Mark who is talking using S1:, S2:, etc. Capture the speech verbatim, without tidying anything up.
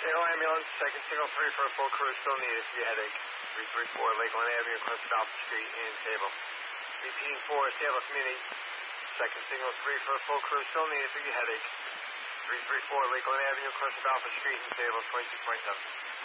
S1: Signal ambulance, second signal three for a full crew, still needed for your headache. three three four Lakeland Avenue, Crescent Alpha Street in Sable. Repeating four, Sable Community. Second signal three for a full crew, still needed for your headache. three three four Lakeland Avenue, Crescent Alpha Street in Sable, twenty-two point seven.